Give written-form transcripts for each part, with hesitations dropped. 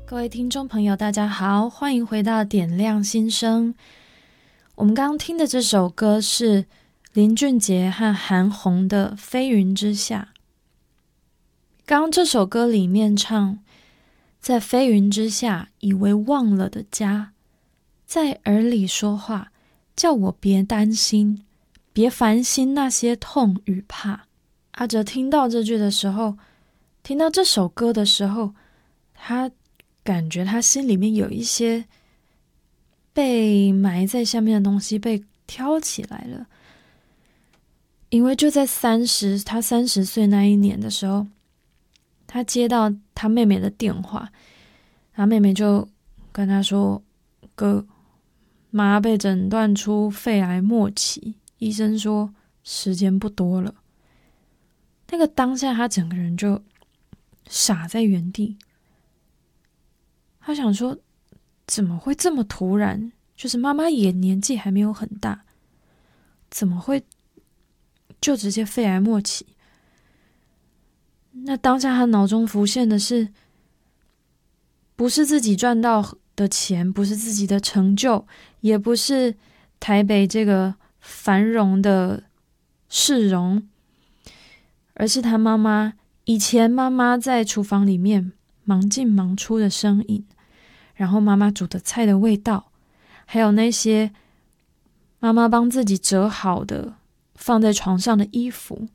各位听众朋友大家好，欢迎回到点亮心声。我们刚刚听的这首歌是林俊杰和韩红的《飞云之下》。刚刚这首歌里面唱，在飞云之下以为忘了的家，在耳里说话，叫我别担心，别烦心那些痛与怕。阿哲听到这句的时候，听到这首歌的时候，他感觉他心里面有一些被埋在下面的东西被挑起来了。因为就在他30岁那一年的时候，他接到他妹妹的电话，他妹妹就跟他说，哥，妈被诊断出肺癌末期，医生说时间不多了。那个当下他整个人就傻在原地，他想说怎么会这么突然，就是妈妈也年纪还没有很大，怎么会就直接肺癌末期？那当下他脑中浮现的是，不是自己赚到的钱，不是自己的成就，也不是台北这个繁荣的市容，而是他妈妈以前妈妈在厨房里面忙进忙出的身影，然后妈妈煮的菜的味道，还有那些妈妈帮自己折好的放在床上的衣服。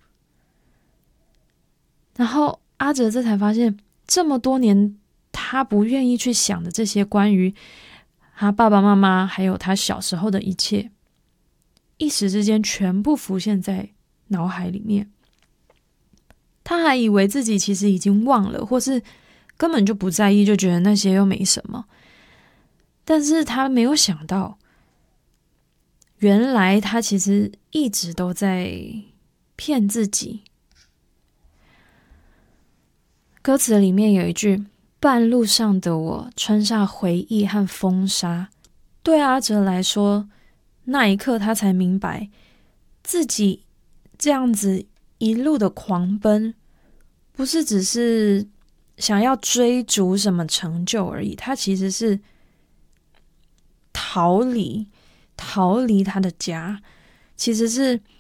然后阿哲这才发现，这么多年他不愿意去想的这些关于他爸爸妈妈还有他小时候的一切，一时之间全部浮现在脑海里面。他还以为自己其实已经忘了，或是根本就不在意，就觉得那些又没什么。但是他没有想到，原来他其实一直都在骗自己。歌词里面有一句，半路上的我穿上回忆和风沙。对阿哲来说，那一刻他才明白，自己这样子一路的狂奔，不是只是想要追逐什么成就而已，他其实是逃离他的家，其实是